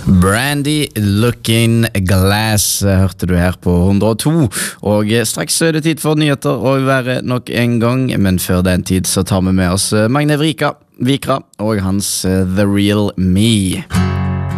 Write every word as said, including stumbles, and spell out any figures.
Brandy Looking Glass hørte du her på hundre og to, og straks er det tid for nyheter og være nok en gang, men før den tid så tar vi med oss Magne Vrika, Vikra og hans The Real Me.